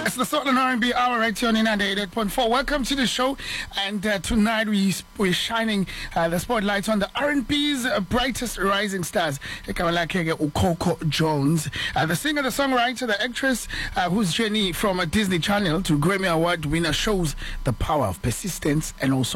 It's the Soul and R&B Hour right here on 98.4. Welcome to the show. And tonight we're shining the spotlights on the R&B's brightest rising stars. Ukoko Jones, the singer, the songwriter, the actress whose journey from a Disney Channel to Grammy Award winner shows the power of persistence and also